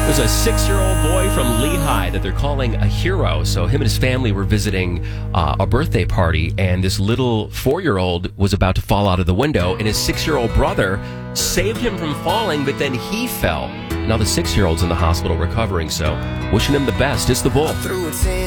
There's a 6-year-old boy from Lehigh that they're calling a hero. So him and his family were visiting a birthday party, and this little 4-year-old was about to fall out of the window, and his 6-year-old brother saved him from falling, but then he fell. Now the 6-year-old's in the hospital recovering, so wishing him the best. It's The Bull.